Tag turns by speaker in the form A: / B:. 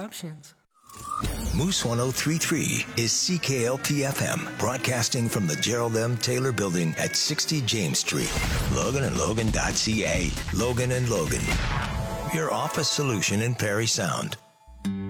A: options.
B: Moose 1033 is CKLP-FM, broadcasting from the Gerald M. Taylor Building at 60 James Street. Logan and Logan.ca. Logan and Logan, your office solution in Perry Sound.